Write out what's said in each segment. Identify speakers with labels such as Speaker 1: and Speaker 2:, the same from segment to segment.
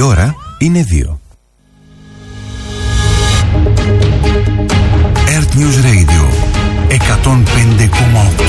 Speaker 1: ώρα είναι 2. Earth News Radio 105,8.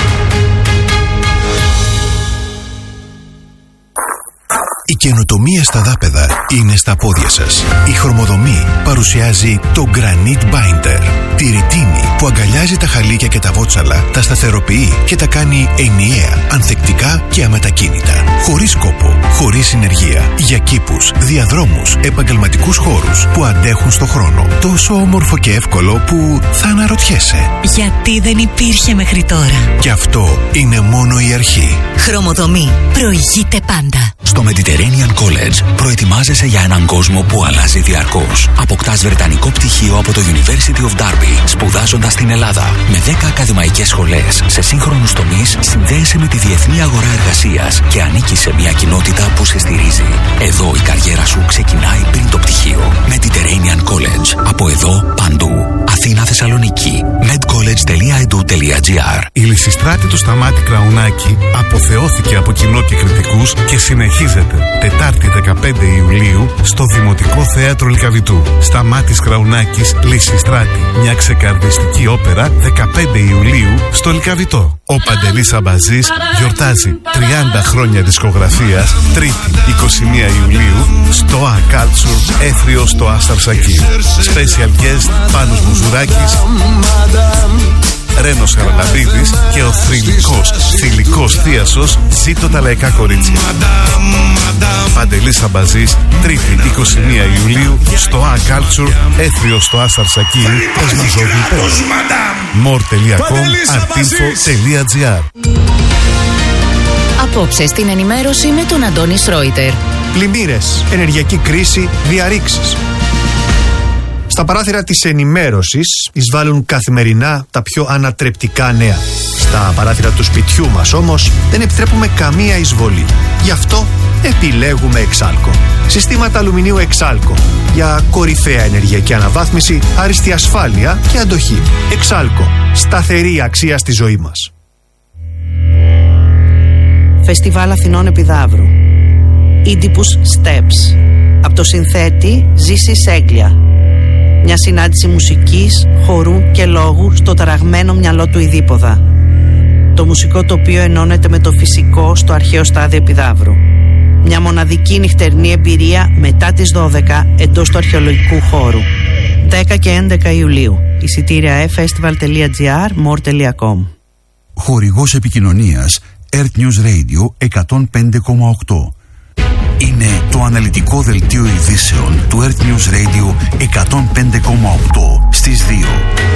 Speaker 1: Η καινοτομία στα δάπεδα είναι στα πόδια σας. Η Χρωμοδομή παρουσιάζει το Granite Binder. Τη ρητίνη που αγκαλιάζει τα χαλίκια και τα βότσαλα, τα σταθεροποιεί και τα κάνει ενιαία, ανθεκτικά και αμετακίνητα. Χωρίς κόπο, χωρίς συνεργεία. Για κήπους, διαδρόμους, επαγγελματικούς χώρους που αντέχουν στο χρόνο. Τόσο όμορφο και εύκολο που θα αναρωτιέσαι. Γιατί δεν υπήρχε μέχρι τώρα. Και αυτό είναι μόνο η αρχή.
Speaker 2: Χρωμοδομή. Προηγείται πάντα.
Speaker 3: Στο Mediterranean College προετοιμάζεσαι για έναν κόσμο που αλλάζει διαρκώς. Αποκτάς βρετανικό πτυχίο από το University of Derby, σπουδάζοντας στην Ελλάδα. Με 10 ακαδημαϊκές σχολές σε σύγχρονους τομείς, συνδέεσαι με τη διεθνή αγορά εργασίας και ανήκεις σε μια κοινότητα που σε στηρίζει. Εδώ η καριέρα σου ξεκινάει πριν το πτυχίο. Mediterranean College. Από εδώ παντού. Αθήνα, Θεσσαλονίκη. medcollege.edu.gr.
Speaker 4: Η Λυσιστράτη του Σταμάτη Κραουνάκη αποθεώθηκε από κοινό και κριτικούς και συνεχίζεται Τετάρτη 15 Ιουλίου στο Δημοτικό Θέατρο Λυκαβητού. Σταμάτης Κραουνάκης, Λυσιστράτη. Μια ξεκαρδιστική όπερα 15 Ιουλίου στο Λυκαβητό. Ο Παντελής Αμπαζής γιορτάζει 30 χρόνια δισκογραφίας. Τρίτη 21 Ιουλίου στο A Culture, Έθριο στο Άσταρ Σακί. Special guest Πάνος Μουζουράκης, Ρένος Χαραλαμπίδης και ο θηλυκός θίασος Ζήτω τα λαϊκά κορίτσια. Παντελής Αμπαζής, Τρίτη 21 Ιουλίου στο A Culture, Έθριο στο Άσταρ Σακί, Εσμαζόγλου Πέλος. more.com/artinfo.gr.
Speaker 2: Απόψε στην ενημέρωση με τον Αντώνη Σρόιτερ.
Speaker 5: Πλημμύρες, ενεργειακή κρίση, διαρρήξεις. Στα παράθυρα της ενημέρωσης εισβάλλουν καθημερινά τα πιο ανατρεπτικά νέα. Στα παράθυρα του σπιτιού μας όμως δεν επιτρέπουμε καμία εισβολή. Γι' αυτό επιλέγουμε Εξάλκο. Συστήματα αλουμινίου Εξάλκο για κορυφαία ενεργειακή αναβάθμιση, άριστη ασφάλεια και αντοχή. Εξάλκο. Σταθερή αξία στη ζωή μας.
Speaker 6: Φεστιβάλ Αθηνών Επιδαύρου. Oedipus Steps. Από το συνθέτη Ζήση Σέγγλια. Μια συνάντηση μουσικής, χορού και λόγου στο ταραγμένο μυαλό του Ιδίποδα. Το μουσικό τοπίο ενώνεται με το φυσικό στο αρχαίο στάδιο Επιδαύρου. Μια μοναδική νυχτερινή εμπειρία μετά τις 12 εντός του αρχαιολογικού χώρου. 10 και 11 Ιουλίου. Εισιτήρια festival.gr, more.com.
Speaker 1: Χορηγός επικοινωνίας Earth News Radio 105,8. Είναι το αναλυτικό δελτίο ειδήσεων του Earth News Radio 105,8 στις 2.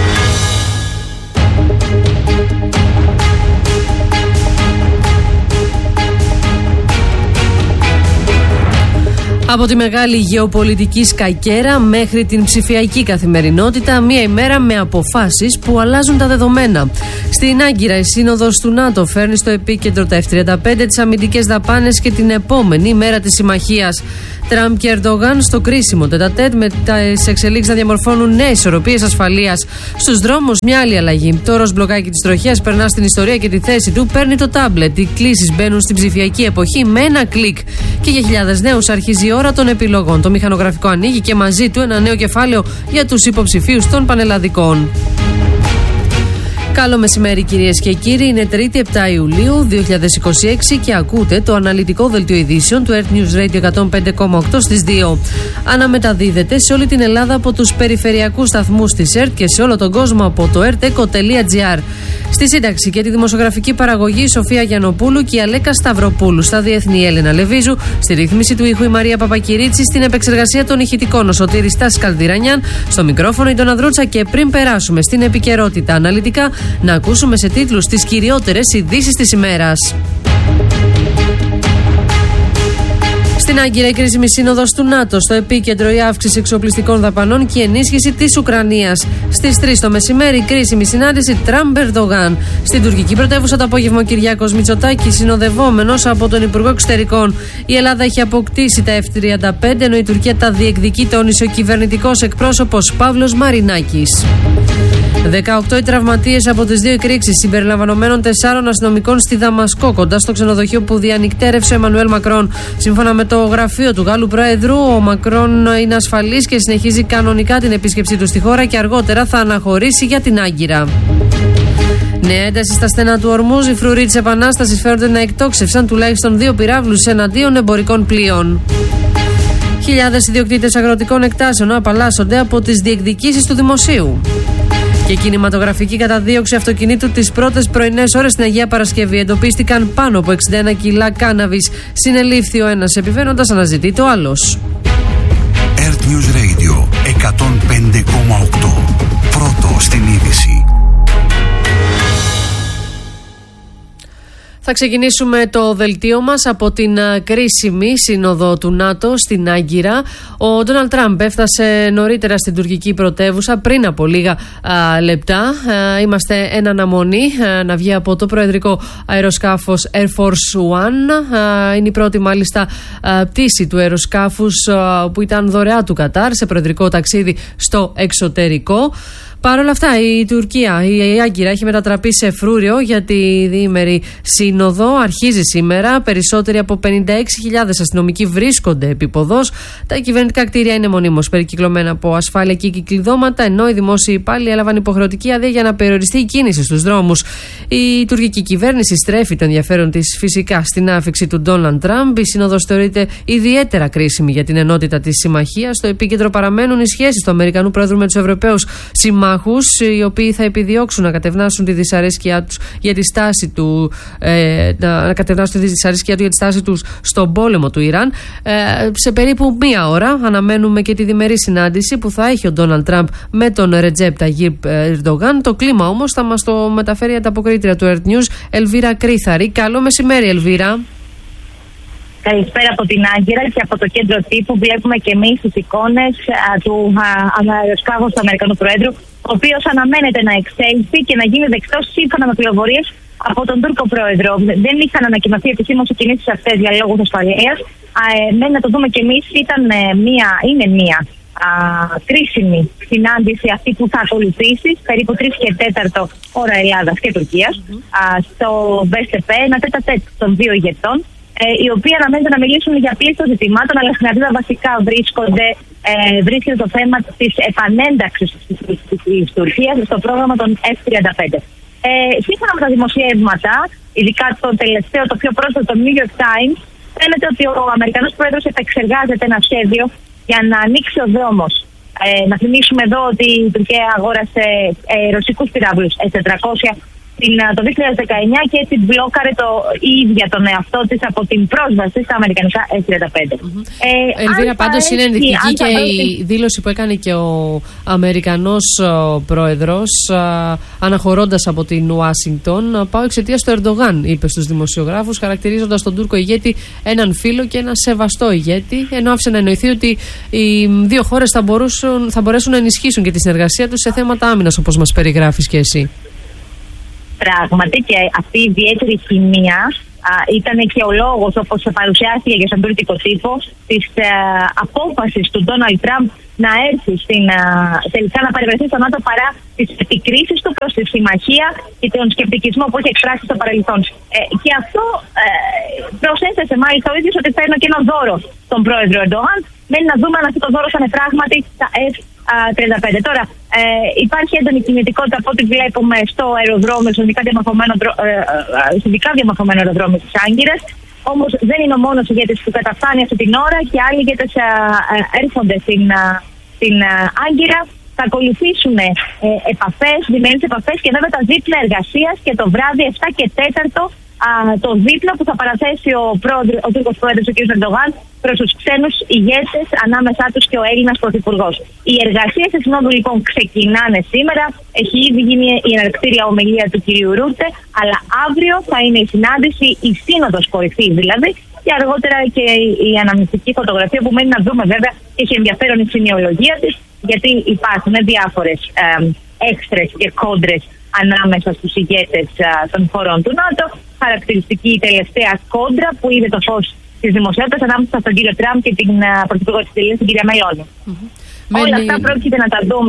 Speaker 7: Από τη μεγάλη γεωπολιτική σκακέρα μέχρι την ψηφιακή καθημερινότητα, μία ημέρα με αποφάσεις που αλλάζουν τα δεδομένα. Στην Άγκυρα, η Σύνοδος του ΝΑΤΟ φέρνει στο επίκεντρο τα F-35, τις αμυντικές δαπάνες και την επόμενη μέρα της συμμαχίας. Τραμπ και Ερντογάν στο κρίσιμο τετατέτ, με τις εξελίξεις να διαμορφώνουν νέες ισορροπίες ασφαλείας. Στους δρόμους, μια άλλη αλλαγή. Το ροζ μπλοκάκι της τροχιάς περνά στην ιστορία και τη θέση του παίρνει το τάμπλετ. Οι κλήσεις μπαίνουν στην ψηφιακή εποχή με ένα κλικ. Και για χιλιάδες νέους αρχίζει η ώρα των επιλογών. Το μηχανογραφικό ανοίγει και μαζί του ένα νέο κεφάλαιο για τους υποψηφίους των πανελλαδικών. Καλό μεσημέρι κυρίες και κύριοι, είναι Τρίτη 7 Ιουλίου 2026 και ακούτε το αναλυτικό δελτίο ειδήσεων του Earth News Radio 105,8 στις 2. Αναμεταδίδεται σε όλη την Ελλάδα από τους περιφερειακούς σταθμούς της ΕΡΤ και σε όλο τον κόσμο από το erteco.gr. Στη σύνταξη και τη δημοσιογραφική παραγωγή η Σοφία Γιαννοπούλου και η Αλέκα Σταυροπούλου. Στα διεθνή Έλενα Λεβίζου. Στη ρύθμιση του ήχου η Μαρία Παπακυρίτση. Στην επεξεργασία των ηχητικών ο Σωτήρης Σκαλδιρανιάν. Στο μικρόφωνο η Ντόνα Δρούτσα. Και πριν περάσουμε στην επικαιρότητα αναλυτικά, να ακούσουμε σε τίτλους τις κυριότερες ειδήσεις της ημέρας. Στην Άγκυρα, η κρίσιμη σύνοδος του ΝΑΤΟ. Στο επίκεντρο, η αύξηση εξοπλιστικών δαπανών και η ενίσχυση της Ουκρανίας. Στις 3 το μεσημέρι, η κρίσιμη συνάντηση Τραμπ-Ερντογάν. Στην τουρκική πρωτεύουσα το απόγευμα, ο Κυριάκος Μητσοτάκης, συνοδευόμενος από τον Υπουργό Εξωτερικών. Η Ελλάδα έχει αποκτήσει τα F-35, ενώ η Τουρκία τα διεκδικεί, τόνισε ο κυβερνητικός εκπρόσωπος Παύλος Μαρινάκης. 18 οι τραυματίες από τις δύο εκρήξεις, συμπεριλαμβανομένων 4 αστυνομικών στη Δαμασκό, κοντά στο ξενοδοχείο που διανυκτέρευσε ο Εμμανουέλ Μακρόν. Σύμφωνα με το γραφείο του Γάλλου Προέδρου, ο Μακρόν είναι ασφαλής και συνεχίζει κανονικά την επίσκεψή του στη χώρα και αργότερα θα αναχωρήσει για την Άγκυρα. Νέα ένταση στα στενά του Ορμούζ. Οι φρουροί της Επανάστασης φέρονται να εκτόξευσαν τουλάχιστον 2 πυράβλους εναντίον εμπορικών πλοίων. Χιλιάδες ιδιοκτήτες αγροτικών εκτάσεων απαλλάσσονται από τις διεκδικήσεις του δημοσίου. Και κινηματογραφική καταδίωξη αυτοκινήτου τις πρώτες πρωινές ώρες στην Αγία Παρασκευή. Εντοπίστηκαν πάνω από 61 κιλά κάναβης. Συνελήφθη ο ένας επιβαίνοντας, αναζητείται ο άλλος.
Speaker 3: Earth News Radio 105,8. Πρώτο στην είδηση.
Speaker 7: Θα ξεκινήσουμε το δελτίο μας από την κρίσιμη σύνοδο του ΝΑΤΟ στην Άγκυρα. Ο Ντόναλντ Τραμπ έφτασε νωρίτερα στην τουρκική πρωτεύουσα πριν από λίγα λεπτά. Είμαστε εν αναμονή να βγει από το προεδρικό αεροσκάφος Air Force One. Είναι η πρώτη μάλιστα πτήση του αεροσκάφους που ήταν δωρεά του Κατάρ σε προεδρικό ταξίδι στο εξωτερικό. Παρ' όλα αυτά, η Τουρκία, η Άγκυρα, έχει μετατραπεί σε φρούριο για τη διήμερη σύνοδο. Αρχίζει σήμερα. Περισσότεροι από 56.000 αστυνομικοί βρίσκονται επίποδος. Τα κυβερνητικά κτίρια είναι μονίμως περικυκλωμένα από ασφάλεια και κυκλειδώματα, ενώ οι δημόσιοι υπάλληλοι έλαβαν υποχρεωτική άδεια για να περιοριστεί η κίνηση στους δρόμους. Η τουρκική κυβέρνηση στρέφει το ενδιαφέρον της φυσικά στην άφιξη του Ντόναλντ Τραμπ. Η σύνοδος θεωρείται ιδιαίτερα κρίσιμη για την ενότητα της συμμαχίας. Στο επίκεντρο παραμένουν οι σχέσεις του Αμερικανού Πρόεδρου με τους Ευρωπαίους συμμάχους, οι οποίοι θα επιδιώξουν να κατευνάσουν τη δυσαρέσκειά τους για τη στάση του, για τη στάση τους στον πόλεμο του Ιράν. Σε περίπου μία ώρα αναμένουμε και τη διμερή συνάντηση που θα έχει ο Ντόναλντ Τραμπ με τον Ρετζέπ Ταγίπ Ερντογάν. Το κλίμα όμως θα μας το μεταφέρει η ανταποκρίτρια του Earth News, Ελβίρα Κρίθαρη. Καλό μεσημέρι, Ελβίρα.
Speaker 8: Καλησπέρα από την Άγκυρα και από το κέντρο τύπου. Βλέπουμε και εμείς τις εικόνες του αεροσκάφους του Αμερικανού Προέδρου, ο οποίος αναμένεται να εξέλθει και να γίνει δεκτός σύμφωνα με πληροφορίες από τον Τούρκο Πρόεδρο. Δεν είχαν ανακοινωθεί επισήμως οι κινήσεις αυτές για λόγους ασφαλείας. Μένει να το δούμε και εμείς. Είναι μία κρίσιμη συνάντηση αυτή που θα ακολουθήσει περίπου 3 και 4 ώρα Ελλάδας και Τουρκίας στο ΒΣΠ, ένα τέτα-τέτ των δύο ηγετών, οι οποίοι αναμένεται να μιλήσουν για πλήθος ζητημάτων, αλλά στην αρχή βασικά βρίσκεται το θέμα της επανένταξης της Τουρκίας στο πρόγραμμα των F-35. Σύμφωνα με τα δημοσιεύματα, ειδικά το τελευταίο, το πιο πρόσφατο, το New York Times, φαίνεται ότι ο Αμερικανός Πρόεδρος επεξεργάζεται ένα σχέδιο για να ανοίξει ο δρόμος. Να θυμίσουμε εδώ ότι η Τουρκία αγόρασε ρωσικούς πυράβλους S-400 το 2019 και έτσι μπλόκαρε η ίδια τον εαυτό της από την πρόσβαση στα αμερικανικά F-35.
Speaker 7: Ελβίρα, πάντως είναι ενδεικτική και η δήλωση που έκανε και ο Αμερικανός πρόεδρος αναχωρώντας από την Ουάσιγκτον. Πάω εξαιτίας του Ερντογάν, είπε στους δημοσιογράφους, χαρακτηρίζοντας τον Τούρκο ηγέτη έναν φίλο και ένα σεβαστό ηγέτη, ενώ άφησε να εννοηθεί ότι οι δύο χώρες θα μπορέσουν να ενισχύσουν και τη συνεργασία τους σε θέματα άμυνας, όπως μας περιγράφεις και εσύ.
Speaker 8: Πράγματι, και αυτή η ιδιαίτερη χημεία ήταν και ο λόγος, όπως παρουσιάστηκε και στον τουρκικό τύπο, της απόφασης του Ντόναλντ Τραμπ να έρθει τελικά να παρευρεθεί στο ΝΑΤΟ παρά τις επικρίσεις του προς τη συμμαχία και τον σκεπτικισμό που έχει εκφράσει στο παρελθόν. Και αυτό προσέθεσε μάλιστα ο ίδιος ότι θα είναι και ένα δώρο στον πρόεδρο Ερντογάν. Μένει να δούμε αν αυτό το δώρο θα είναι πράγματι τα F-35. Τώρα, υπάρχει έντονη κινητικότητα από ό,τι βλέπουμε στο αεροδρόμιο, στο ειδικά διαμορφωμένο αεροδρόμιο της Άγκυρας. Όμως δεν είναι ο μόνος ηγέτης που καταφθάνει αυτή την ώρα και άλλοι ηγέτες έρχονται στην Άγκυρα. Θα ακολουθήσουν διμερείς επαφές και βέβαια τα δείπνα εργασίας και το βράδυ 7 και 4 το δείπνο που θα παραθέσει ο Τούρκος Πρόεδρος, ο κ. Ερντογάν, προς τους ξένους ηγέτες, ανάμεσά τους και ο Έλληνας Πρωθυπουργός. Οι εργασίες της Συνόδου λοιπόν ξεκινάνε σήμερα. Έχει ήδη γίνει η εναρκτήρια ομιλία του κ. Ρούτε, αλλά αύριο θα είναι η συνάντηση, η σύνοδος κορυφή δηλαδή, και αργότερα και η αναμνηστική φωτογραφία που μένει να δούμε βέβαια και έχει ενδιαφέρον η σημειολογία της, γιατί υπάρχουν διάφορες έξτρες και κόντρες ανάμεσα στους ηγέτες των χωρών του ΝΑΤΟ. Χαρακτηριστική η τελευταία κόντρα που είδε το φως της δημοσιότητας ανάμεσα στον κύριο Τραμπ και την πρωθυπουργό της Ιταλίας, την κυρία Μελώνη. Όλα αυτά πρόκειται να τα δούμε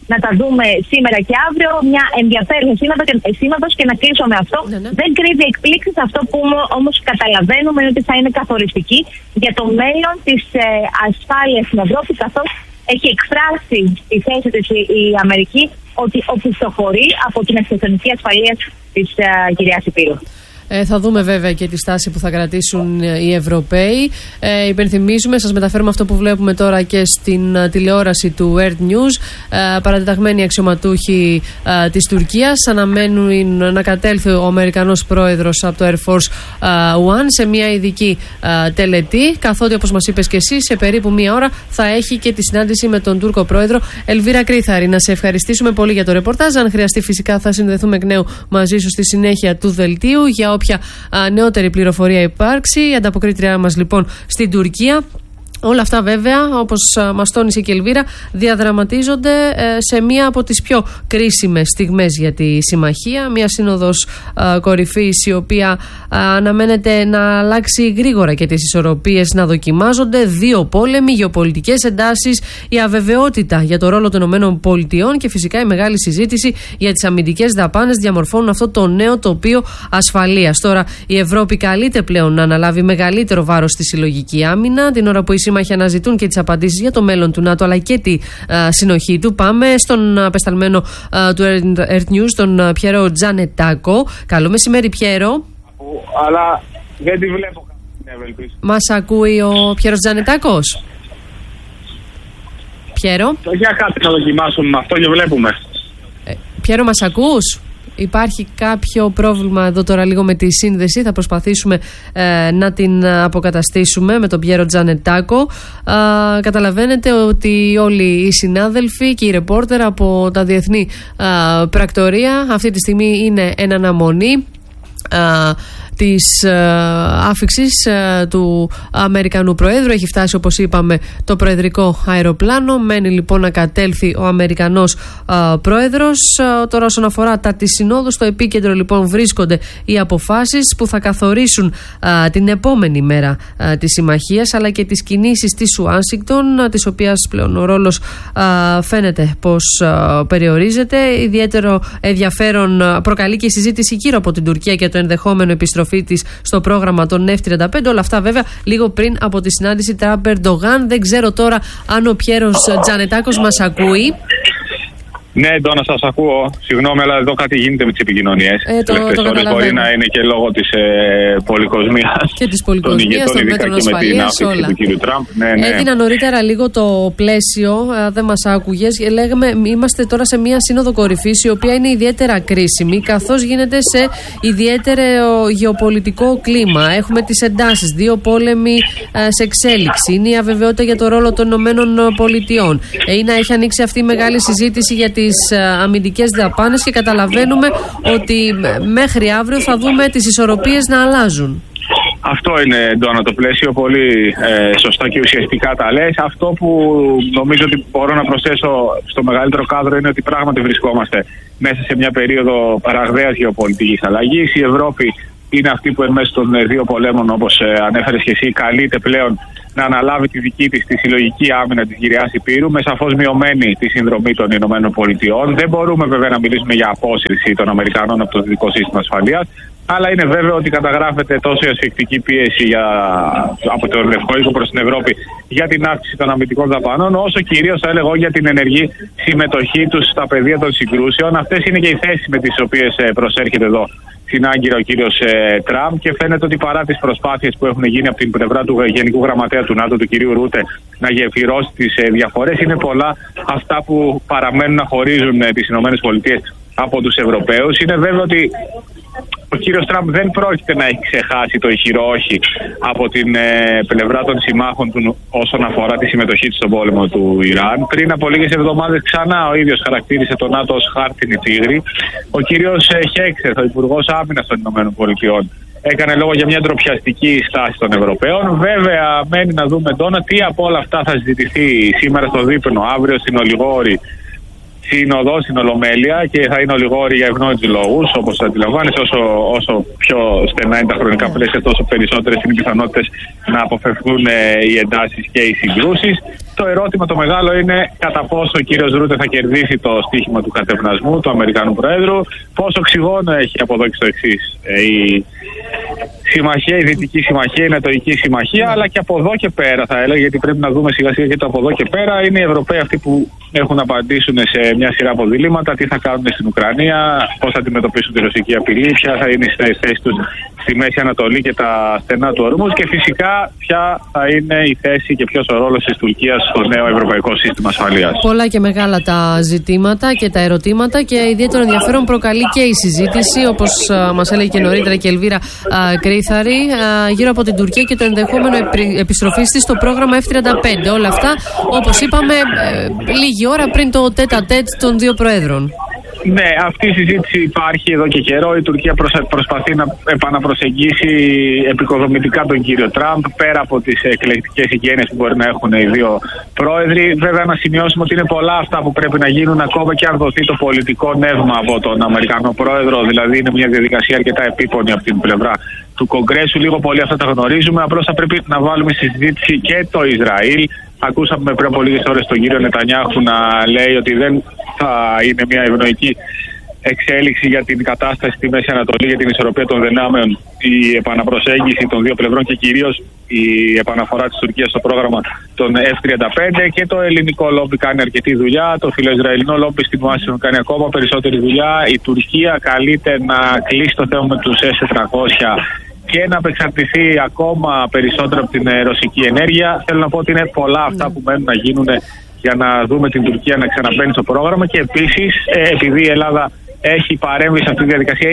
Speaker 8: να τα δούμε σήμερα και αύριο. Μια ενδιαφέρουσα σύνοδος και να κλείσω με αυτό. Δεν κρύβει εκπλήξεις. Αυτό που όμως καταλαβαίνουμε είναι ότι θα είναι καθοριστική για το μέλλον της ασφάλειας στην Ευρώπη, καθώς έχει εκφράσει τη θέση της η Αμερική ότι οπισθοχωρεί από την αρχιτεκτονική ασφαλεία της κυρίας Υπήρου.
Speaker 7: Θα δούμε βέβαια και τη στάση που θα κρατήσουν οι Ευρωπαίοι. Υπενθυμίζουμε, σας μεταφέρουμε αυτό που βλέπουμε τώρα και στην τηλεόραση του Earth News. Παρατεταγμένοι αξιωματούχοι της Τουρκίας αναμένουν να κατέλθει ο Αμερικανός πρόεδρος από το Air Force One σε μια ειδική τελετή, καθότι όπως μας είπες και εσύ, σε περίπου μία ώρα θα έχει και τη συνάντηση με τον Τούρκο πρόεδρο. Ελβίρα Κρύθαρη, να σε ευχαριστήσουμε πολύ για το ρεπορτάζ. Αν χρειαστεί, φυσικά θα συνδεθούμε εκ νέου μαζί σου στη συνέχεια του δελτίου για όποια νεότερη πληροφορία υπάρξει. Η ανταποκρίτριά μας λοιπόν στην Τουρκία. Όλα αυτά βέβαια, όπως μας τόνισε και η Ελβίρα, διαδραματίζονται σε μία από τις πιο κρίσιμες στιγμές για τη συμμαχία. Μία σύνοδος κορυφής η οποία αναμένεται να αλλάξει γρήγορα και τις ισορροπίες να δοκιμάζονται. Δύο πόλεμοι, γεωπολιτικές εντάσεις, η αβεβαιότητα για το ρόλο των ΗΠΑ και φυσικά η μεγάλη συζήτηση για τις αμυντικές δαπάνες διαμορφώνουν αυτό το νέο τοπίο ασφαλείας. Τώρα η Ευρώπη καλείται πλέον να αναλάβει μεγαλύτερο βάρος στη συλλογική άμυνα, την ώρα που οι σύμμαχοι αναζητούν και τις απαντήσεις για το μέλλον του ΝΑΤΟ αλλά και τη συνοχή του. Πάμε στον απεσταλμένο του Earth News, τον Πιέρο Τζανετάκο. Καλό μεσημέρι, Πιέρο.
Speaker 9: Αλλά δεν τη βλέπω.
Speaker 7: Μας ακούει ο Πιέρος Τζανετάκος? Πιέρο.
Speaker 9: Για κάτι θα δοκιμάσουμε με αυτό και βλέπουμε.
Speaker 7: Πιέρο, μας ακούς? Υπάρχει κάποιο πρόβλημα εδώ τώρα λίγο με τη σύνδεση. Θα προσπαθήσουμε να την αποκαταστήσουμε με τον Πιέρο Τζανετάκο. Καταλαβαίνετε ότι όλοι οι συνάδελφοι και οι ρεπόρτερ από τα διεθνή πρακτορία αυτή τη στιγμή είναι εν αναμονή της άφιξης του Αμερικανού Προέδρου. Έχει φτάσει, όπως είπαμε, το προεδρικό αεροπλάνο. Μένει λοιπόν να κατέλθει ο Αμερικανός Πρόεδρος. Τώρα όσον αφορά τα της συνόδου, στο επίκεντρο λοιπόν βρίσκονται οι αποφάσεις που θα καθορίσουν την επόμενη μέρα της συμμαχίας, αλλά και τις κινήσεις της Ουάσιγκτον, της οποίας πλέον ο ρόλος φαίνεται πως περιορίζεται. Ιδιαίτερο ενδιαφέρον προκαλεί και η συζήτηση γύρω από την Τουρκία και το ενδεχόμενο επιστροφή της στο πρόγραμμα των F-35. Όλα αυτά βέβαια λίγο πριν από τη συνάντηση Τραμπ-Ερντογάν. Δεν ξέρω τώρα αν ο Πιέρος Τζανετάκος μας ακούει.
Speaker 9: Ναι, Ντόνα, σας ακούω. Συγγνώμη, αλλά εδώ κάτι γίνεται με τις επικοινωνίες.
Speaker 7: Το καταλαβαίνω.
Speaker 9: Μπορεί να είναι και λόγω της πολυκοσμίας.
Speaker 7: Και της πολυκοσμίας των μέτρων ασφαλείας, όλα.
Speaker 9: Ναι.
Speaker 7: Έδινα νωρίτερα λίγο το πλαίσιο, δεν μας άκουγες. Λέγαμε, είμαστε τώρα σε μια σύνοδο κορυφής, η οποία είναι ιδιαίτερα κρίσιμη, καθώς γίνεται σε ιδιαίτερο γεωπολιτικό κλίμα. Έχουμε τις εντάσεις, δύο πόλεμοι σε εξέλιξη. Είναι η αβεβαιότητα για το ρόλο των ΗΠΑ. Έχει ανοίξει αυτή η μεγάλη συζήτηση για τις αμυντικές δαπάνες και καταλαβαίνουμε ότι μέχρι αύριο θα δούμε τις ισορροπίες να αλλάζουν.
Speaker 9: Αυτό είναι, Ντόνα, το πλαίσιο. Πολύ σωστά και ουσιαστικά τα λες. Αυτό που νομίζω ότι μπορώ να προσθέσω στο μεγαλύτερο κάδρο είναι ότι πράγματι βρισκόμαστε μέσα σε μια περίοδο ραγδαίας γεωπολιτικής αλλαγής. Η Ευρώπη είναι αυτή που εν μέσω των δύο πολέμων, όπως ανέφερες και εσύ, καλείται πλέον να αναλάβει τη δική της τη συλλογική άμυνα της γυριάς Υπήρου, με σαφώς μειωμένη τη συνδρομή των ΗΠΑ. Δεν μπορούμε βέβαια να μιλήσουμε για απόσυρση των Αμερικανών από το δυτικό σύστημα ασφαλείας, αλλά είναι βέβαιο ότι καταγράφεται τόσο η ασφικτική πίεση από το Λευκό Οίκο προς την Ευρώπη για την αύξηση των αμυντικών δαπανών, όσο κυρίως θα έλεγα για την ενεργή συμμετοχή τους στα πεδία των συγκρούσεων. Αυτές είναι και οι θέσεις με τις οποίες προσέρχεται εδώ στην Άγκυρα ο κύριος Τραμπ, και φαίνεται ότι παρά τις προσπάθειες που έχουν γίνει από την πλευρά του Γενικού Γραμματέα του ΝΑΤΟ, του κυρίου Ρούτε, να γεφυρώσει τις διαφορές, είναι πολλά αυτά που παραμένουν να χωρίζουν τις ΗΠΑ από τους Ευρωπαίους. Είναι βέβαιο ότι ο κύριος Τραμπ δεν πρόκειται να έχει ξεχάσει το ηχηρό όχι από την πλευρά των συμμάχων του όσον αφορά τη συμμετοχή του στον πόλεμο του Ιράν. Πριν από λίγες εβδομάδες ξανά ο ίδιος χαρακτήρισε το ΝΑΤΟ ως χάρτινη τίγρη. Ο κύριος Χέξερ, ο Υπουργός Άμυνας των ΗΠΑ, έκανε λόγο για μια ντροπιαστική στάση των Ευρωπαίων. Βέβαια, μένει να δούμε, Ντόνα, τι από όλα αυτά θα συζητηθεί σήμερα στο δείπνο, αύριο στην Ολιγόρη, σύνοδο στην Ολομέλεια και θα είναι ολιγόροι για ευνόητους λόγους, όπως αντιλαμβάνεσαι. Όσο πιο στενά είναι τα χρονικά πλαίσια, τόσο περισσότερες είναι οι πιθανότητες να αποφευχθούν οι εντάσεις και οι συγκρούσεις. Το ερώτημα το μεγάλο είναι κατά πόσο ο κύριος Ρούτε θα κερδίσει το στοίχημα του κατευνασμού του Αμερικανού Προέδρου, πόσο οξυγόνο έχει από εδώ και στο εξής η συμμαχία, η Δυτική Συμμαχία, η Νατοϊκή Συμμαχία, αλλά και από εδώ και πέρα θα έλεγα, γιατί πρέπει να δούμε σιγά σιγά και το από εδώ και πέρα. Είναι οι Ευρωπαίοι αυτοί που έχουν να απαντήσουν σε μια σειρά από διλήμματα, τι θα κάνουν στην Ουκρανία, πώς θα αντιμετωπίσουν τη ρωσική απειλή, ποια θα είναι η θέση τους στη Μέση Ανατολή και τα στενά του ορμούς και φυσικά ποια θα είναι η θέση και ποιος ο ρόλος της Τουρκίας στο νέο ευρωπαϊκό σύστημα ασφαλείας.
Speaker 7: Πολλά και μεγάλα τα ζητήματα και τα ερωτήματα και ιδιαίτερο ενδιαφέρον προκαλεί και η συζήτηση, όπως μας έλεγε και νωρίτερα και η Ελβίρα Κρήθαρη, γύρω από την Τουρκία και το ενδεχόμενο επιστροφής της στο πρόγραμμα F-35. Όλα αυτά, όπως είπαμε, λίγη ώρα πριν το τέτα-τέτ των δύο προέδρων.
Speaker 9: Ναι, αυτή η συζήτηση υπάρχει εδώ και καιρό. Η Τουρκία προσπαθεί να επαναπροσεγγίσει επικοδομητικά τον κύριο Τραμπ, πέρα από τις εκλεκτικές εικένειες που μπορεί να έχουν οι δύο πρόεδροι. Βέβαια, να σημειώσουμε ότι είναι πολλά αυτά που πρέπει να γίνουν, ακόμα και αν δοθεί το πολιτικό νεύμα από τον Αμερικανό πρόεδρο. Δηλαδή, είναι μια διαδικασία αρκετά επίπονη από την πλευρά του Κογκρέσου. Λίγο πολύ αυτά τα γνωρίζουμε. Απλώς θα πρέπει να βάλουμε στη συζήτηση και το Ισραήλ. Ακούσαμε πριν από λίγες ώρες τον κύριο Νετανιάχου να λέει ότι δεν θα είναι μια ευνοϊκή εξέλιξη για την κατάσταση στη Μέση Ανατολή, για την ισορροπία των δυνάμεων, η επαναπροσέγγιση των δύο πλευρών και κυρίως η επαναφορά της Τουρκίας στο πρόγραμμα των F-35. Και το ελληνικό λόμπι κάνει αρκετή δουλειά, το φιλοϊσραηλινό λόμπι στην Ουάσιγκτον κάνει ακόμα περισσότερη δουλειά. Η Τουρκία καλείται να κλείσει το θέμα με τους S-400 και να απεξαρτηθεί ακόμα περισσότερο από την ρωσική ενέργεια. Θέλω να πω ότι είναι πολλά αυτά που μένουν να γίνουν για να δούμε την Τουρκία να ξαναμπαίνει στο πρόγραμμα και επίσης επειδή η Ελλάδα έχει παρέμβει σε αυτή τη διαδικασία,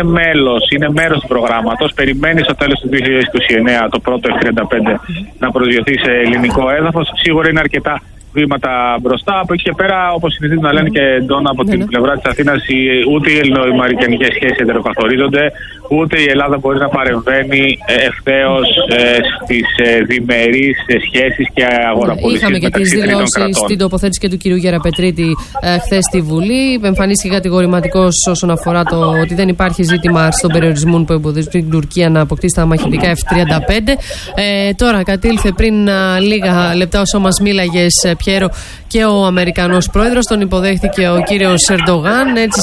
Speaker 9: είναι μέρος του προγράμματος. Περιμένει στο τέλος του 2029 το πρώτο F-35 να προσγειωθεί σε ελληνικό έδαφος. Σίγουρα είναι αρκετά βήματα μπροστά. Από εκεί και πέρα, όπως συνηθίζουν να λένε και εντόνα από την πλευρά της Αθήνας, ούτε οι ελληνοαμερικανικές σχέσεις εντεροκαθορίζονται, ούτε η Ελλάδα μπορεί να παρεμβαίνει ευθέως στις διμερείς σχέσεις και αγοραπολισίες.
Speaker 7: Είχαμε και τις δηλώσεις στην τοποθέτηση και του κυρίου Γεραπετρίτη χθες στη Βουλή. Εμφανίστηκε κατηγορηματικός όσον αφορά το ότι δεν υπάρχει ζήτημα στον περιορισμό που εμποδίζουν την Τουρκία να αποκτήσει τα μαχητικά F-35. Τώρα κατήλθε πριν λίγα λεπτά όσο μας μίλαγες, Πιέρο, και ο Αμερικανός πρόεδρος. Τον υποδέχθηκε ο κύριος Ερντογάν έτσι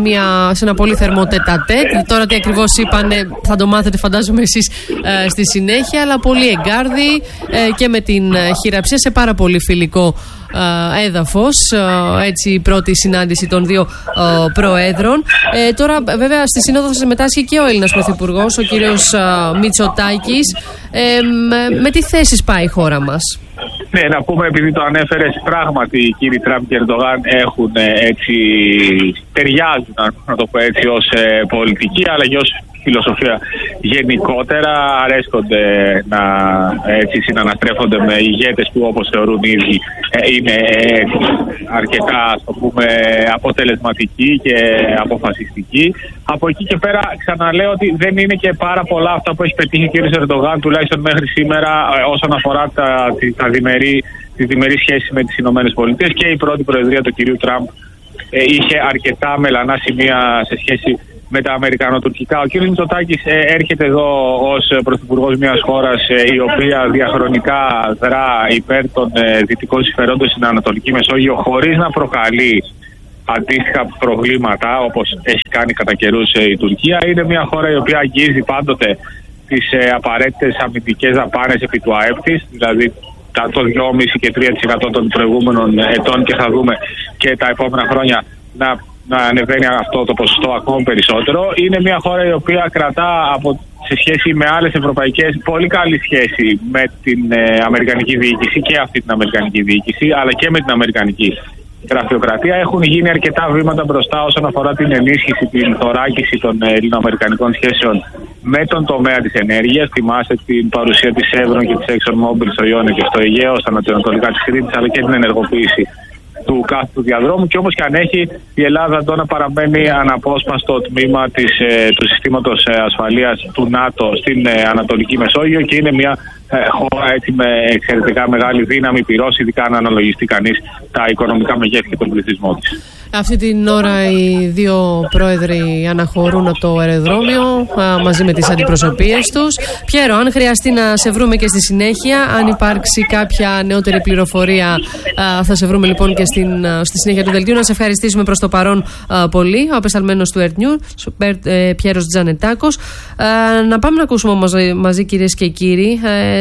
Speaker 7: σε ένα πολύ θερμό τέτα-τέτ. Τώρα τι ακριβώς είπανε θα το μάθετε φαντάζομαι εσείς στη συνέχεια, αλλά πολύ εγκάρδι και με την χειραψία σε πάρα πολύ φιλικό έδαφος, έτσι η πρώτη συνάντηση των δύο προέδρων. Τώρα βέβαια στη σύνοδο θα συμμετάσχει και ο Έλληνας Πρωθυπουργός, ο κύριος Μητσοτάκης. Με τι θέσεις πάει η χώρα μας?
Speaker 9: Ναι, να πούμε, επειδή το ανέφερες, πράγματι οι κύριοι Τραμπ και Ερντογάν έχουν έτσι, ταιριάζουν, να το πω έτσι, ως πολιτική αλλά και ως φιλοσοφία γενικότερα. Αρέσκονται να έτσι συναναστρέφονται με ηγέτες που, όπως θεωρούν οι ίδιοι, είναι αρκετά, ας το πούμε, αποτελεσματικοί και αποφασιστικοί. Από εκεί και πέρα ξαναλέω ότι δεν είναι και πάρα πολλά αυτά που έχει πετύχει ο κ. Ερντογάν, τουλάχιστον μέχρι σήμερα, όσον αφορά τις διμερείς σχέσεις με τις ΗΠΑ, και η πρώτη προεδρία του κ. Τραμπ είχε αρκετά μελανά σημεία σε σχέση με τα αμερικανοτουρκικά. Ο κ. Μητσοτάκης έρχεται εδώ ως πρωθυπουργός μιας χώρας η οποία διαχρονικά δρά υπέρ των δυτικών συμφερόντων στην Ανατολική Μεσόγειο χωρίς να προκαλεί αντίστοιχα προβλήματα όπως έχει κάνει κατά καιρούς η Τουρκία. Είναι μια χώρα η οποία αγγίζει πάντοτε τις απαραίτητες αμυντικές δαπάνες επί του ΑΕΠ της, δηλαδή το 2,5 και 3% των προηγούμενων ετών, και θα δούμε και τα επόμενα χρόνια να ανεβαίνει αυτό το ποσοστό ακόμη περισσότερο. Είναι μια χώρα η οποία κρατά σε σχέση με άλλες ευρωπαϊκές πολύ καλή σχέση με την αμερικανική διοίκηση και αυτή την αμερικανική διοίκηση, αλλά και με την αμερικανική γραφειοκρατία. Έχουν γίνει αρκετά βήματα μπροστά όσον αφορά την ενίσχυση, την θωράκιση των ελληνοαμερικανικών σχέσεων με τον τομέα της ενέργειας. Θυμάστε την παρουσία της Chevron και της ExxonMobil στο Ιόνιο και στο Αιγαίο, στα νοτιοανατολικά της Κρήτης, αλλά και την ενεργοποίηση του κάθετου διαδρόμου. Και όπως και αν έχει, η Ελλάδα τώρα παραμένει αναπόσπαστο τμήμα του συστήματος ασφαλείας του ΝΑΤΟ στην Ανατολική Μεσόγειο και είναι μια χώρα έτσι με εξαιρετικά μεγάλη δύναμη πυρός, ειδικά αν αναλογιστεί κανείς τα οικονομικά μεγέθη και τον πληθυσμό της.
Speaker 7: Αυτή την ώρα οι δύο πρόεδροι αναχωρούν από το αεροδρόμιο μαζί με τις αντιπροσωπείες τους. Πιέρο, αν χρειαστεί να σε βρούμε και στη συνέχεια, αν υπάρξει κάποια νεότερη πληροφορία, θα σε βρούμε λοιπόν και στη συνέχεια του δελτίου. Να σε ευχαριστήσουμε προς το παρόν πολύ, ο απεσταλμένος του Earth News, Πιέρος Τζανετάκος. Να πάμε να ακούσουμε όμως μαζί, κυρίες και κύριοι,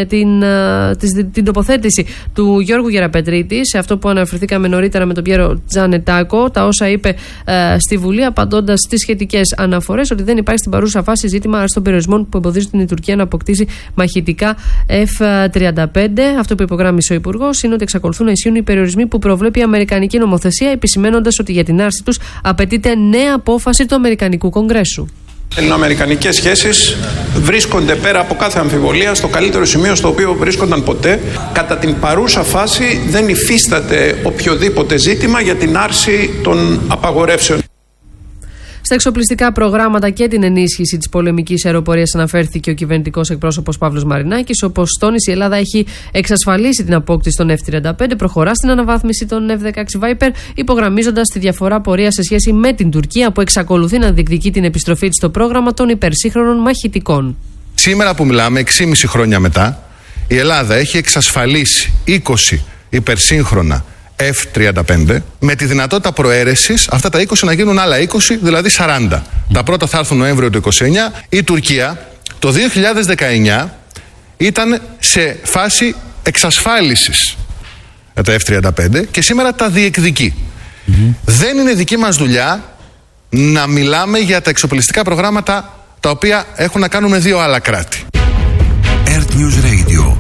Speaker 7: την τοποθέτηση του Γιώργου Γεραπετρίτη σε αυτό που αναφερθήκαμε νωρίτερα με τον Πιέρο Τζανετάκο, τα όσα είπε στη Βουλή, απαντώντας στις σχετικές αναφορές ότι δεν υπάρχει στην παρούσα φάση ζήτημα στον περιορισμών που εμποδίζουν την Τουρκία να αποκτήσει μαχητικά F-35. Αυτό που υπογράμμισε ο Υπουργός είναι ότι εξακολουθούν να ισχύουν οι περιορισμοί που προβλέπει η Αμερικανική νομοθεσία, επισημένοντας ότι για την άρση τους απαιτείται νέα απόφαση του Αμερικανικού Κογκρέσου.
Speaker 10: Ελληνοαμερικανικές σχέσεις βρίσκονται πέρα από κάθε αμφιβολία στο καλύτερο σημείο στο οποίο βρίσκονταν ποτέ. Κατά την παρούσα φάση δεν υφίσταται οποιοδήποτε ζήτημα για την άρση των απαγορεύσεων.
Speaker 7: Στα εξοπλιστικά προγράμματα και την ενίσχυση της πολεμικής αεροπορίας αναφέρθηκε ο κυβερνητικός εκπρόσωπος Παύλος Μαρινάκης. Όπως τόνισε, η Ελλάδα έχει εξασφαλίσει την απόκτηση των F-35, προχωρά στην αναβάθμιση των F-16 Viper, υπογραμμίζοντας τη διαφορά πορεία σε σχέση με την Τουρκία, που εξακολουθεί να διεκδικεί την επιστροφή της στο πρόγραμμα των υπερσύγχρονων μαχητικών.
Speaker 11: Σήμερα που μιλάμε, 6,5 χρόνια μετά, η Ελλάδα έχει εξασφαλίσει 20 υπερσύγχρονα F-35 με τη δυνατότητα προαίρεσης αυτά τα 20 να γίνουν άλλα 20, δηλαδή 40. Τα πρώτα θα έρθουν Νοέμβριο του 29. Η Τουρκία το 2019 ήταν σε φάση εξασφάλισης τα F-35 και σήμερα τα διεκδικεί. Δεν είναι δική μας δουλειά να μιλάμε για τα εξοπλιστικά προγράμματα τα οποία έχουν να κάνουν με δύο άλλα κράτη.
Speaker 1: Earth News Radio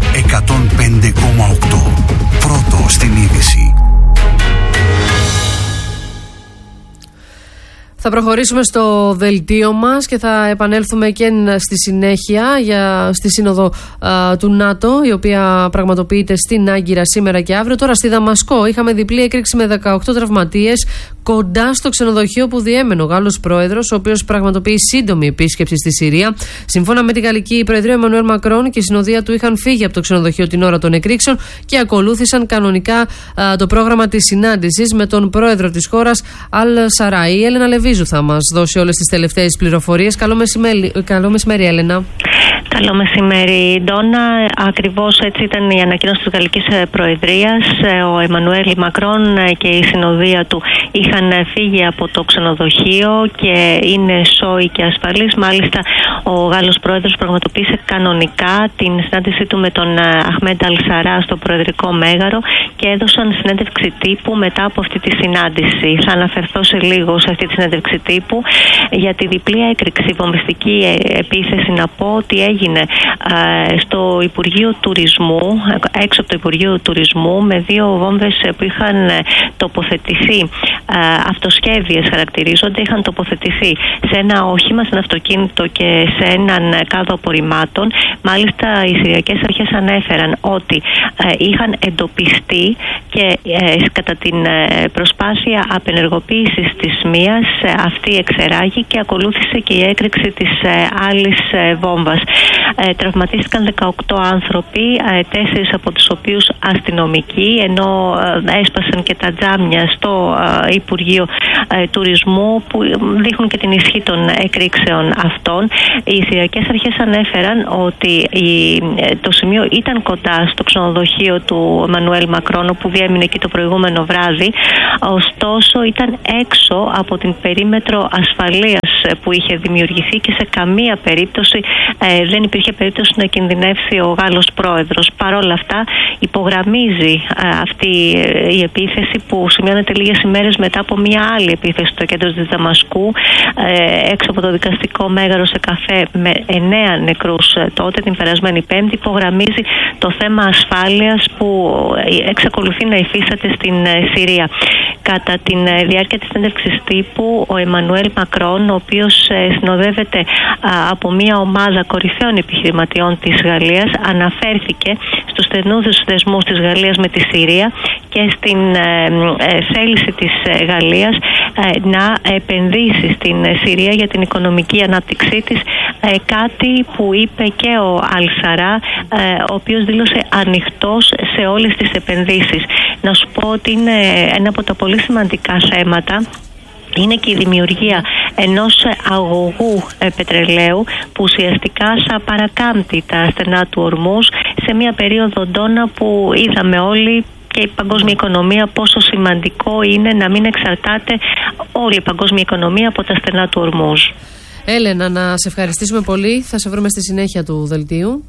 Speaker 1: 105,8. Πρώτο στην είδηση.
Speaker 7: Θα προχωρήσουμε στο δελτίο μας και θα επανέλθουμε και στη συνέχεια στη σύνοδο του ΝΑΤΟ, η οποία πραγματοποιείται στην Άγκυρα σήμερα και αύριο. Τώρα στη Δαμασκό είχαμε διπλή έκρηξη με 18 τραυματίες κοντά στο ξενοδοχείο που διέμενε ο Γάλλος πρόεδρος, ο οποίος πραγματοποιεί σύντομη επίσκεψη στη Συρία. Σύμφωνα με την Γαλλική Προεδρία, ο Εμμανουέλ Μακρόν και η συνοδεία του είχαν φύγει από το ξενοδοχείο την ώρα των εκρήξεων και ακολούθησαν κανονικά το πρόγραμμα της συνάντησης με τον πρόεδρο της χώρας Αλ Σαράι. Η Έλενα Λεβίζου θα μας δώσει όλες τις τελευταίες πληροφορίες. Καλό μεσημέρι, Έλενα.
Speaker 12: Καλό μεσημέρι, Ντόνα. Ακριβώς έτσι ήταν η ανακοίνωση της Γαλλικής Προεδρίας. Ο Εμμανουέλ Μακρόν και η συνοδεία του είχαν φύγει από το ξενοδοχείο και είναι σόοι και ασφαλείς. Μάλιστα, ο Γάλλος Πρόεδρος πραγματοποίησε κανονικά την συνάντησή του με τον Αχμέντ Αλ Σαρά στο Προεδρικό Μέγαρο και έδωσαν συνέντευξη τύπου μετά από αυτή τη συνάντηση. Θα αναφερθώ σε λίγο σε αυτή τη συνέντευξη τύπου για τη διπλή έκρηξη, βομβιστική επίθεση. Να πω ότι έγινε στο Υπουργείο Τουρισμού, έξω από το Υπουργείο Τουρισμού, με δύο βόμβες που είχαν τοποθετηθεί, αυτοσχέδιες χαρακτηρίζονται, είχαν τοποθετηθεί σε ένα όχημα, σε ένα αυτοκίνητο και σε έναν κάδο απορριμμάτων. Μάλιστα, οι Συριακές Αρχές ανέφεραν ότι είχαν εντοπιστεί και κατά την προσπάθεια απενεργοποίησης της μίας αυτή εξεράγη και ακολούθησε και η έκρηξη της άλλης βόμβας. Τραυματίστηκαν 18 άνθρωποι, 4 από τους οποίους αστυνομικοί, ενώ έσπασαν και τα τζάμια στο Υπουργείο Τουρισμού που δείχνουν και την ισχύ των εκρήξεων αυτών. Οι Συριακές Αρχές ανέφεραν ότι το σημείο ήταν κοντά στο ξενοδοχείο του Εμμανουέλ Μακρόν, που διέμεινε εκεί το προηγούμενο βράδυ, ωστόσο ήταν έξω από την περίμετρο ασφαλείας που είχε δημιουργηθεί και σε καμία περίπτωση δεν υπήρχε περίπτωση να κινδυνεύσει ο Γάλλος Πρόεδρος. Παρ' όλα αυτά υπογραμμίζει αυτή η επίθεση που σημειώνεται λίγες ημέρες μετά από μια άλλη επίθεση στο κέντρο της Δαμασκού, έξω από το δικαστικό μέγαρο σε καφέ με 9 νεκρούς τότε την περασμένη Πέμπτη. Υπογραμμίζει το θέμα ασφάλειας που εξακολουθεί να υφίσταται στην Συρία. Κατά τη διάρκεια της συνέντευξης τύπου, ο Εμμανουέλ Μακρόν, ο οποίος συνοδεύεται από μια ομάδα κορυφαίων επιχειρηματιών της Γαλλίας, αναφέρθηκε στους στενούς δεσμούς της Γαλλίας με τη Συρία και στην θέληση της Γαλλίας να επενδύσει στην Συρία για την οικονομική ανάπτυξή της, κάτι που είπε και ο Αλ-Σαρά, ο οποίος δήλωσε ανοιχτός σε όλες τις επενδύσεις. Να σου πω ότι είναι ένα από τα πολύ σημαντικά θέματα. Είναι και η δημιουργία ενός αγωγού πετρελαίου που ουσιαστικά θα παρακάμπτει τα στενά του Ορμούζ σε μια περίοδο, Ντόνα, που είδαμε όλοι και η παγκόσμια οικονομία πόσο σημαντικό είναι να μην εξαρτάται όλη η παγκόσμια οικονομία από τα στενά του Ορμούζ.
Speaker 7: Έλενα, να σε ευχαριστήσουμε πολύ. Θα σε βρούμε στη συνέχεια του δελτίου.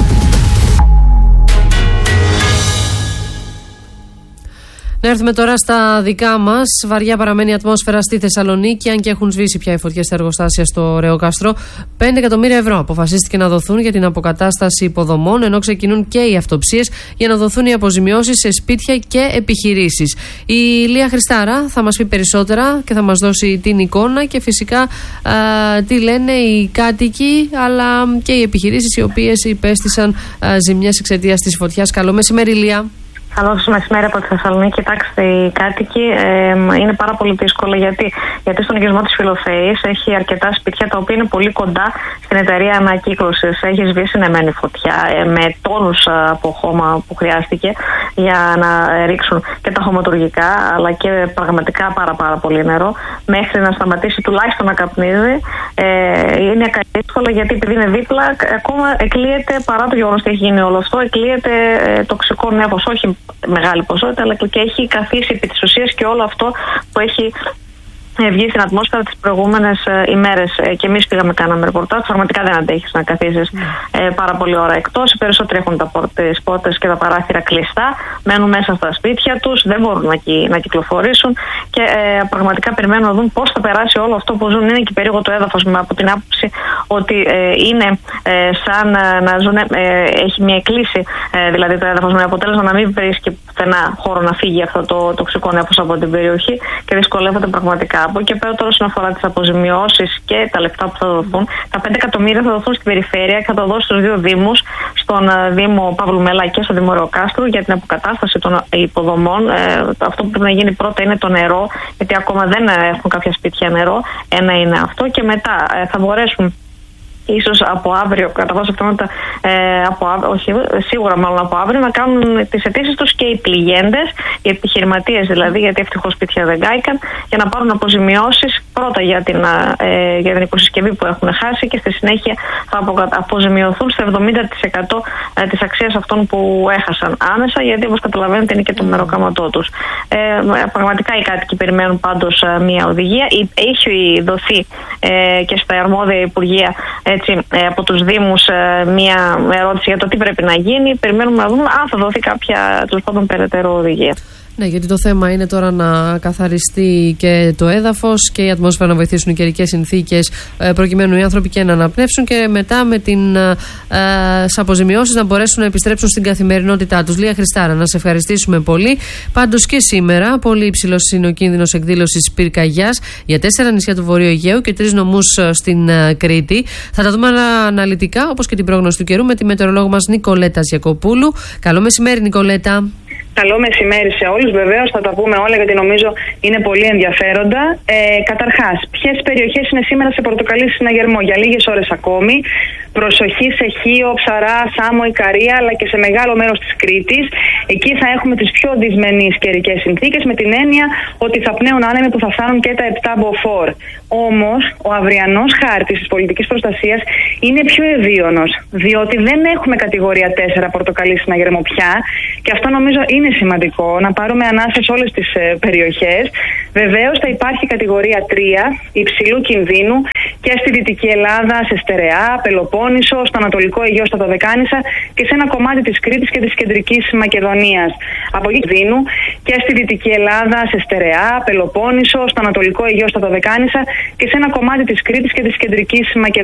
Speaker 7: Να έρθουμε τώρα στα δικά μας. Βαριά παραμένει η ατμόσφαιρα στη Θεσσαλονίκη, αν και έχουν σβήσει πια οι φωτιές στα εργοστάσια στο Ρεοκάστρο. 5 εκατομμύρια ευρώ αποφασίστηκε να δοθούν για την αποκατάσταση υποδομών, ενώ ξεκινούν και οι αυτοψίες για να δοθούν οι αποζημιώσεις σε σπίτια και επιχειρήσεις. Η Λία Χριστάρα θα μας πει περισσότερα και θα μας δώσει την εικόνα και φυσικά τι λένε οι κάτοικοι, αλλά και οι επιχειρήσεις οι οποίες υπέστησαν ζημιές εξαιτίας της φωτιάς. Καλό μεσημέρι, Λία.
Speaker 13: Καλό σας μεσημέρι από τη Θεσσαλονίκη. Κοιτάξτε, οι κάτοικοι είναι πάρα πολύ δύσκολο γιατί στον οικισμό της Φιλοθέης έχει αρκετά σπίτια τα οποία είναι πολύ κοντά στην εταιρεία ανακύκλωσης. Έχει σβήσει νεμένη φωτιά με τόνους από χώμα που χρειάστηκε για να ρίξουν και τα χωματουργικά, αλλά και πραγματικά πάρα πολύ νερό, μέχρι να σταματήσει τουλάχιστον να καπνίζει. Είναι δύσκολο γιατί επειδή είναι δίπλα, ακόμα εκλείεται, παρά το γεγονός ότι έχει γίνει όλο αυτό, εκλείεται τοξικό νέφος, όχι μεγάλη ποσότητα, αλλά και έχει καθίσει επί της ουσίας και όλο αυτό που έχει βγει στην ατμόσφαιρα τις προηγούμενες ημέρες. Και εμείς πήγαμε, κάναμε ρεπορτάζ. Πραγματικά δεν αντέχεις να καθίσεις πάρα πολλή ώρα εκτός. Οι περισσότεροι έχουν τις πόρτες και τα παράθυρα κλειστά, μένουν μέσα στα σπίτια τους, δεν μπορούν να κυκλοφορήσουν και πραγματικά περιμένουν να δουν πώς θα περάσει όλο αυτό που ζουν. Είναι και περίεργο το έδαφος, από την άποψη ότι είναι σαν να ζουν, έχει μια εκκλήση δηλαδή το έδαφος, με αποτέλεσμα να μην βρίσκει πουθενά χώρο να φύγει αυτό το τοξικό νέφος από την περιοχή και δυσκολεύονται πραγματικά. Από εκεί και πέρα, τώρα, όσον αφορά τις αποζημιώσεις και τα λεφτά που θα δοθούν, τα 5 εκατομμύρια θα δοθούν στην περιφέρεια και θα το δώσουν στους δύο δήμους, στον Δήμο Παύλου Μέλα και στο Δήμο Ρεοκάστρου, για την αποκατάσταση των υποδομών. Αυτό που πρέπει να γίνει πρώτα είναι το νερό, γιατί ακόμα δεν έχουν κάποια σπίτια νερό. Ένα είναι αυτό, και μετά θα μπορέσουν ίσως από αύριο, κατά πάσα πιθανότητα, σίγουρα μάλλον από αύριο, να κάνουν τις αιτήσεις τους και οι πληγέντες, οι επιχειρηματίες δηλαδή, γιατί ευτυχώς σπίτια δεν κάηκαν, για να πάρουν αποζημιώσεις πρώτα για την οικοσυσκευή που έχουν χάσει και στη συνέχεια θα αποζημιωθούν στο 70% της αξίας αυτών που έχασαν άμεσα, γιατί όπως καταλαβαίνετε είναι και το μεροκάματό τους. Πραγματικά οι κάτοικοι περιμένουν πάντως μια οδηγία. Έχει δοθεί και στα αρμόδια υπουργεία από τους Δήμους μια ερώτηση για το τι πρέπει να γίνει. Περιμένουμε να δούμε αν θα δοθεί κάποια τέλος πάντων περαιτέρω οδηγία.
Speaker 7: Ναι, γιατί το θέμα είναι τώρα να καθαριστεί και το έδαφος και η ατμόσφαιρα, να βοηθήσουν οι καιρικές συνθήκες προκειμένου οι άνθρωποι και να αναπνεύσουν και μετά με τις αποζημιώσεις να μπορέσουν να επιστρέψουν στην καθημερινότητά τους. Λία Χριστάρα, να σε ευχαριστήσουμε πολύ. Πάντως και σήμερα πολύ υψηλός είναι ο κίνδυνος εκδήλωσης πυρκαγιάς για 4 νησιά του Βορείου Αιγαίου και 3 νομούς στην Κρήτη. Θα τα δούμε αναλυτικά, όπως και την πρόγνωση του καιρού, με τη μετεωρολόγο μας Νικολέτα Γιακοπούλου. Καλό μεσημέρι, Νικολέτα.
Speaker 14: Καλό μεσημέρι σε όλους. Βεβαίως θα τα πούμε όλα, γιατί νομίζω είναι πολύ ενδιαφέροντα. Καταρχάς, ποιες περιοχές είναι σήμερα σε πορτοκαλί συναγερμό για λίγες ώρες ακόμη? Προσοχή σε Χίο, Ψαρά, Σάμο, Ικαρία, αλλά και σε μεγάλο μέρος της Κρήτης. Εκεί θα έχουμε τις πιο δυσμενείς καιρικές συνθήκες, με την έννοια ότι θα πνέουν άνεμοι που θα φτάνουν και τα 7 μποφόρ. Όμως, ο αυριανός χάρτης της πολιτικής προστασίας είναι πιο ευίωνος, διότι δεν έχουμε κατηγορία 4 πορτοκαλί συναγερμό πια, και αυτό νομίζω είναι σημαντικό, να πάρουμε ανάσα σε όλες τις περιοχές. Βεβαίως θα υπάρχει κατηγορία 3 υψηλού κινδύνου και στη Δυτική Ελλάδα, σε Στερεά, Πελοπόννησο, στο Ανατολικό Αιγαίο, στα Δωδεκάνησα και σε ένα κομμάτι της Κρήτης και της Κεντρικής Μακεδονίας. Από εκεί κινδύνου και στη Δυτική Ελλάδα, σε Στερεά, Πελοπόννησο, στο Ανατολικό Αιγαίο, στα Δωδεκάνησα και σε ένα κομμάτι της Κρήτης και της Κεντρικής Μακεδονίας.